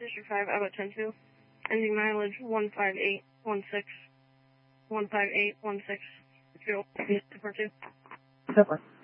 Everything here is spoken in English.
District 5, Alpha 10-2. Ending mileage 15816. 15816. Fuel, 242. Super.